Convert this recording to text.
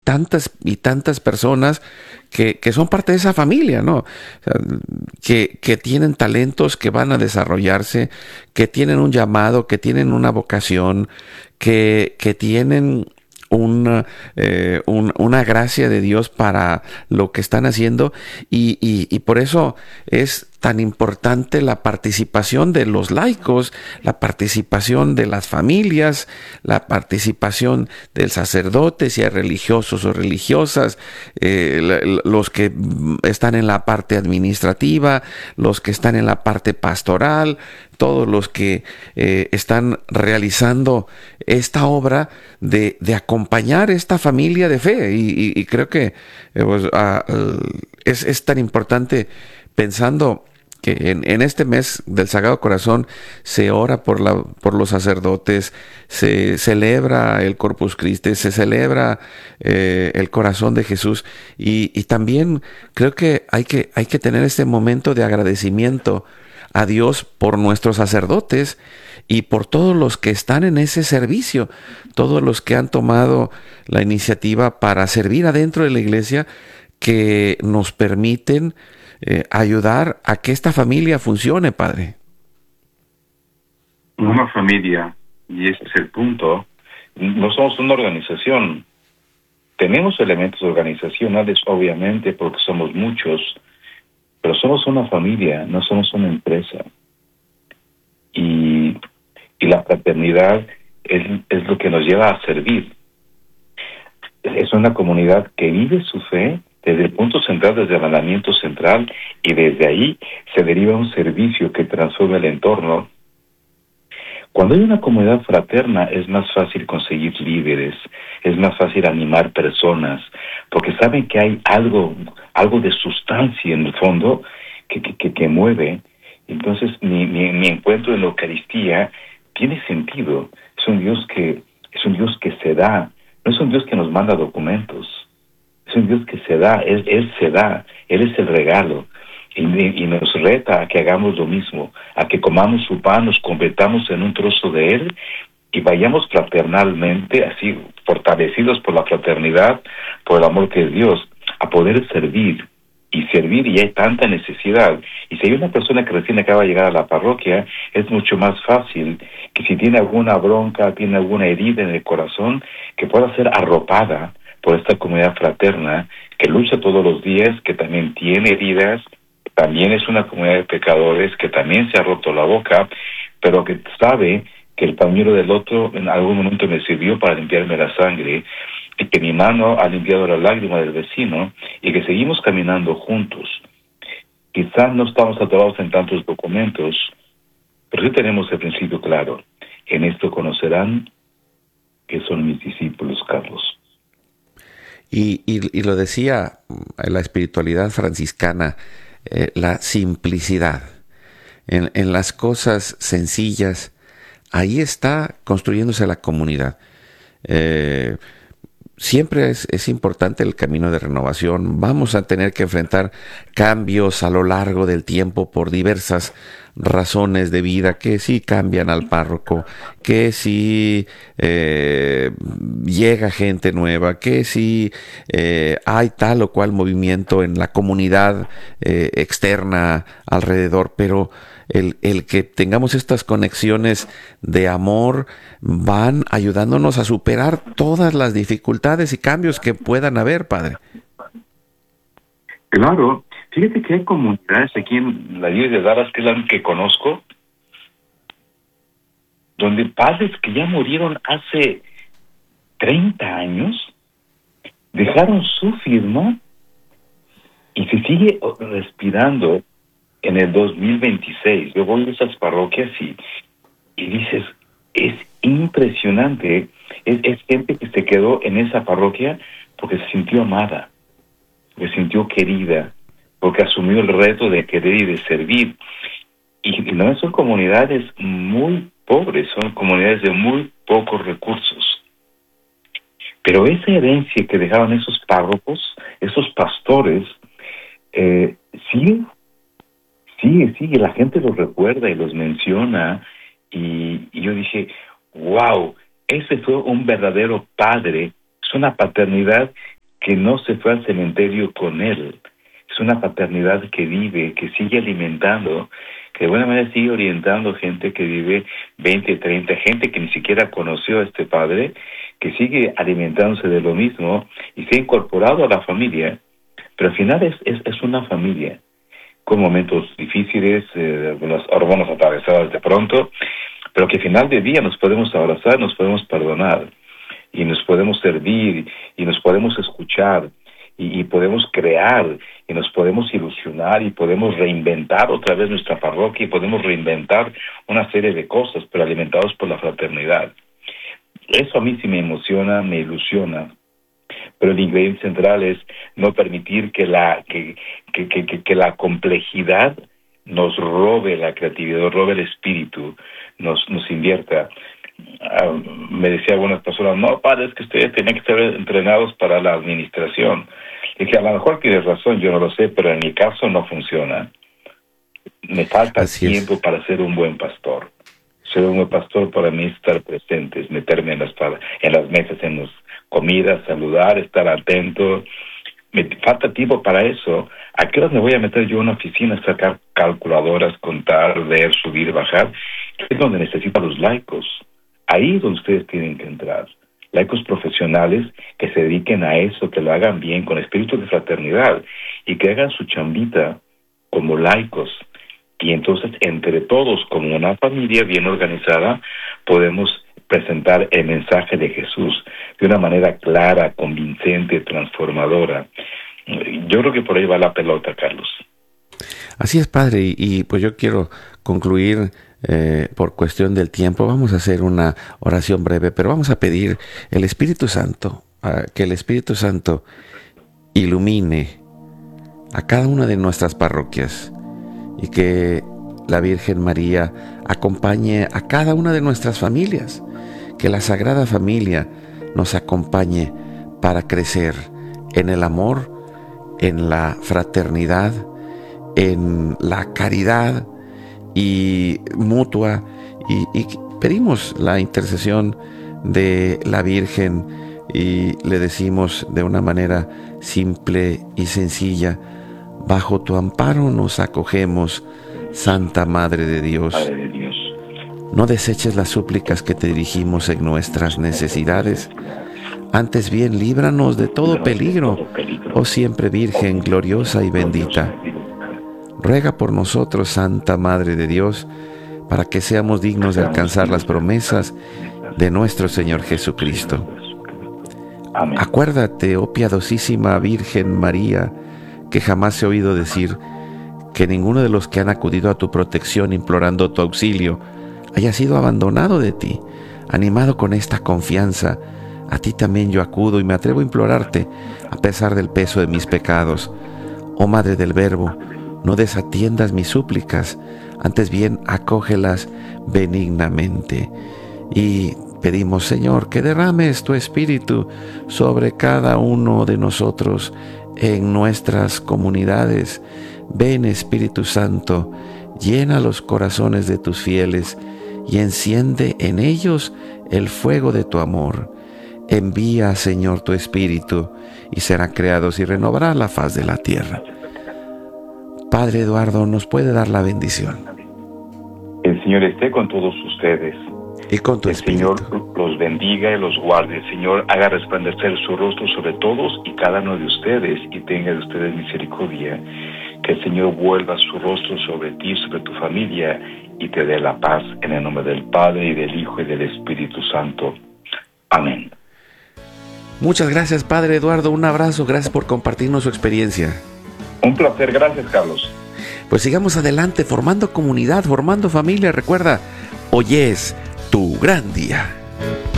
y tantas personas que son parte de esa familia, ¿no? O sea, que tienen talentos que van a desarrollarse, que tienen un llamado, que tienen una vocación, que tienen una gracia de Dios para lo que están haciendo y por eso es tan importante la participación de los laicos, la participación de las familias, la participación del sacerdote, si hay religiosos o religiosas, los que están en la parte administrativa, los que están en la parte pastoral, todos los que están realizando esta obra de acompañar esta familia de fe. Y creo que es tan importante pensando que en este mes del Sagrado Corazón se ora por los sacerdotes, se celebra el Corpus Christi, se celebra el corazón de Jesús y también creo que hay que tener este momento de agradecimiento a Dios por nuestros sacerdotes y por todos los que están en ese servicio, todos los que han tomado la iniciativa para servir adentro de la iglesia, que nos permiten ayudar a que esta familia funcione, Padre. Una familia, y ese es el punto, no somos una organización. Tenemos elementos organizacionales, obviamente, porque somos muchos, pero somos una familia, no somos una empresa. Y la fraternidad es lo que nos lleva a servir. Es una comunidad que vive su fe desde el punto central, desde el mandamiento central, y desde ahí se deriva un servicio que transforma el entorno. Cuando hay una comunidad fraterna es más fácil conseguir líderes, es más fácil animar personas, porque saben que hay algo de sustancia en el fondo que mueve. Entonces mi encuentro en la Eucaristía tiene sentido. Es un Dios que se da, no es un Dios que nos manda documentos. Es un Dios que se da, Él se da, Él es el regalo. Y nos reta a que hagamos lo mismo, a que comamos su pan, nos convertamos en un trozo de Él y vayamos fraternalmente, así fortalecidos por la fraternidad, por el amor que es Dios, a poder servir. Y hay tanta necesidad. Y si hay una persona que recién acaba de llegar a la parroquia, es mucho más fácil que si tiene alguna bronca, tiene alguna herida en el corazón, que pueda ser arropada por esta comunidad fraterna que lucha todos los días, que también tiene heridas, también es una comunidad de pecadores, que también se ha roto la boca, pero que sabe que el pañuelo del otro en algún momento me sirvió para limpiarme la sangre, y que mi mano ha limpiado la lágrima del vecino, y que seguimos caminando juntos. Quizás no estamos atorados en tantos documentos, pero sí tenemos el principio claro. En esto conocerán que son mis discípulos, Carlos. Y lo decía la espiritualidad franciscana, la simplicidad. En las cosas sencillas, ahí está construyéndose la comunidad. Siempre es importante el camino de renovación. Vamos a tener que enfrentar cambios a lo largo del tiempo por diversas razones de vida, que si cambian al párroco, que si llega gente nueva, que si hay tal o cual movimiento en la comunidad externa alrededor, pero el que tengamos estas conexiones de amor van ayudándonos a superar todas las dificultades y cambios que puedan haber, Padre. Claro, fíjate que hay comunidades aquí en la diócesis de Dallas, que es la que conozco, donde padres que ya murieron hace 30 años dejaron su firma y se sigue respirando en el 2026. Yo voy a esas parroquias y dices, es impresionante. Es gente que se quedó en esa parroquia porque se sintió amada, porque se sintió querida, porque asumió el reto de querer y de servir. Y no son comunidades muy pobres, son comunidades de muy pocos recursos. Pero esa herencia que dejaron esos párrocos, esos pastores, sigue, la gente los recuerda y los menciona, y yo dije, wow, ese fue un verdadero padre, es una paternidad que no se fue al cementerio con él. Es una paternidad que vive, que sigue alimentando, que de buena manera sigue orientando gente que vive 20, 30, gente que ni siquiera conoció a este padre, que sigue alimentándose de lo mismo y se ha incorporado a la familia, pero al final es una familia, con momentos difíciles, algunas hormonas atravesadas de pronto, pero que al final del día nos podemos abrazar, nos podemos perdonar, y nos podemos servir, y nos podemos escuchar, y podemos crear, y nos podemos ilusionar, y podemos reinventar otra vez nuestra parroquia, y podemos reinventar una serie de cosas, pero alimentados por la fraternidad. Eso a mí sí me emociona, me ilusiona, pero el ingrediente central es no permitir que la complejidad nos robe la creatividad, nos robe el espíritu, nos invierta. Me decía algunas personas, no, padre, es que ustedes tenían que estar entrenados para la administración. Y que a lo mejor tienes razón, yo no lo sé, pero en mi caso no funciona. Me falta tiempo para ser un buen pastor. Ser un buen pastor para mí es estar presentes, meterme en las mesas, en las comidas, saludar, estar atento. Me falta tiempo para eso. ¿A qué hora me voy a meter yo en una oficina, sacar calculadoras, contar, ver, subir, bajar? Es donde necesitan los laicos. Ahí es donde ustedes tienen que entrar. Laicos profesionales que se dediquen a eso, que lo hagan bien, con espíritu de fraternidad, y que hagan su chambita como laicos. Y entonces, entre todos, como una familia bien organizada, podemos presentar el mensaje de Jesús de una manera clara, convincente, transformadora. Yo creo que por ahí va la pelota, Carlos. Así es, padre, y pues yo quiero concluir por cuestión del tiempo. Vamos a hacer una oración breve, pero vamos a pedir el Espíritu Santo, que el Espíritu Santo ilumine a cada una de nuestras parroquias y que la Virgen María acompañe a cada una de nuestras familias, que la Sagrada Familia nos acompañe para crecer en el amor, en la fraternidad, en la caridad y mutua, y pedimos la intercesión de la Virgen y le decimos de una manera simple y sencilla: bajo tu amparo nos acogemos, Santa Madre de Dios. No deseches las súplicas que te dirigimos en nuestras necesidades. Antes bien, líbranos de todo peligro, oh siempre Virgen gloriosa y bendita. Ruega por nosotros, Santa Madre de Dios, para que seamos dignos de alcanzar las promesas de nuestro Señor Jesucristo. Amén. Acuérdate, oh piadosísima Virgen María, que jamás he oído decir que ninguno de los que han acudido a tu protección implorando tu auxilio haya sido abandonado de ti. Animado con esta confianza, a ti también yo acudo y me atrevo a implorarte a pesar del peso de mis pecados. Oh Madre del Verbo, no desatiendas mis súplicas, antes bien acógelas benignamente. Y pedimos, Señor, que derrames tu Espíritu sobre cada uno de nosotros en nuestras comunidades. Ven, Espíritu Santo, llena los corazones de tus fieles y enciende en ellos el fuego de tu amor. Envía, Señor, tu Espíritu y serán creados y renovará la faz de la tierra. Padre Eduardo, ¿nos puede dar la bendición? El Señor esté con todos ustedes. Y con tu Espíritu. El Señor los bendiga y los guarde. El Señor haga resplandecer su rostro sobre todos y cada uno de ustedes y tenga de ustedes misericordia. Que el Señor vuelva su rostro sobre ti, sobre tu familia y te dé la paz en el nombre del Padre y del Hijo y del Espíritu Santo. Amén. Muchas gracias, Padre Eduardo. Un abrazo. Gracias por compartirnos su experiencia. Un placer. Gracias, Carlos. Pues sigamos adelante, formando comunidad, formando familia. Recuerda, hoy es tu gran día.